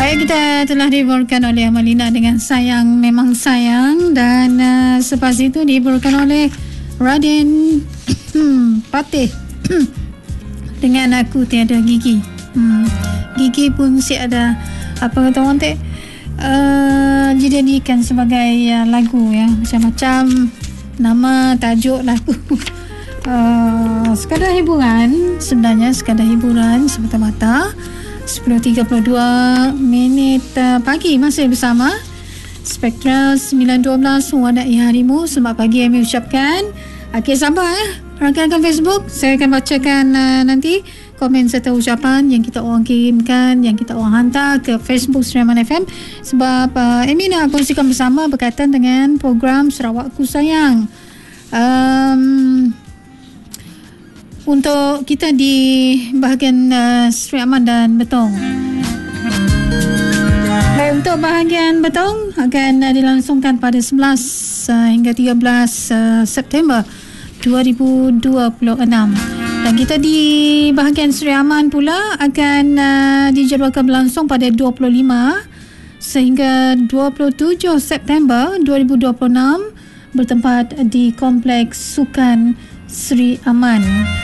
Baik, kita telah dihiburkan oleh Amalina dengan Sayang Memang Sayang, dan selepas itu dihiburkan oleh Raden Patih dengan Aku Tiada Gigi. Gigi pun si ada apa kata orang teh, dijadikan sebagai lagu ya, macam-macam nama tajuk lagu. Sekadar hiburan, sebenarnya sekadar hiburan semata-mata. 10.32 pagi masih bersama Spektral 912 Wadai Harimu. Selamat pagi kami ucapkan. Okey, sabar rakan-rakan Facebook, saya akan bacakan nanti komen serta ucapan yang kita orang kirimkan, yang kita orang hantar ke Facebook Sriaman FM. Sebab Amy nak kongsikan bersama berkaitan dengan program Sarawakku Sayang. Untuk kita di bahagian Sri Aman dan Betong. Baik, untuk bahagian Betong akan dilangsungkan pada 11 hingga 13 September 2026. Dan kita di bahagian Sri Aman pula akan dijadualkan berlangsung pada 25 sehingga 27 September 2026 bertempat di Kompleks Sukan Sri Aman.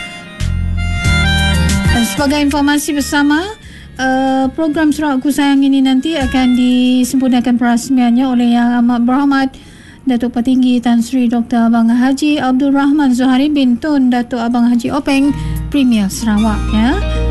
Dan sebagai informasi bersama, program Sarawakku Sayang ini nanti akan disempurnakan perasmiannya oleh Yang Amat Berhormat Datuk Petinggi Tan Sri Dr. Abang Haji Abdul Rahman Zuhari bin Tun Datuk Abang Haji Openg, Premier Sarawak ya.